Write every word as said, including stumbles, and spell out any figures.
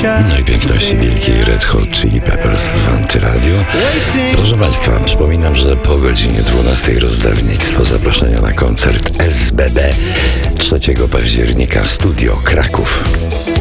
Najpiękności wielkiej Red Hot Chili Peppers w Antyradiu. Proszę Państwa, przypominam, że po godzinie dwunastej rozdawnictwo zaproszenia na koncert S B B trzeciego października, Studio Kraków.